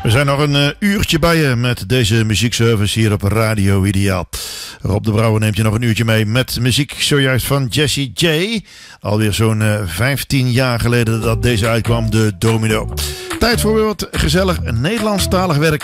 We zijn nog een uurtje bij je met deze muziekservice hier op Radio Ideaal. Rob de Brouwer neemt je nog een uurtje mee met muziek zojuist van Jessie J. Alweer zo'n 15 jaar geleden dat deze uitkwam, de Domino. Tijd voor weer wat gezellig Nederlandstalig werk.